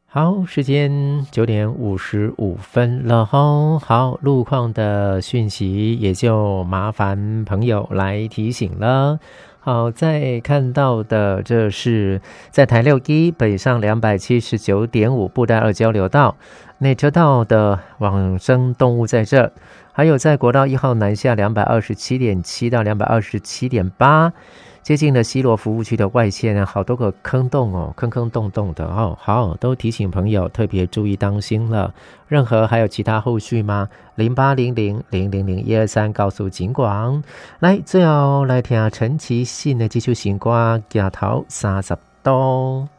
好，时间9:55了吼。好，路况的讯息也就麻烦朋友来提醒了。好，再看到的这是在台6E北上279.5布袋2交流道内车道的往生动物在这，还有在国道1号南下227.7到227.8。接近了西螺服务区的外线，好多个坑洞哦，坑坑洞洞的哦。好，都提醒朋友特别注意当心了。任何还有其他后续吗？0800000123告诉警广。来，最后来听陈其信的这首新歌《街头30度》。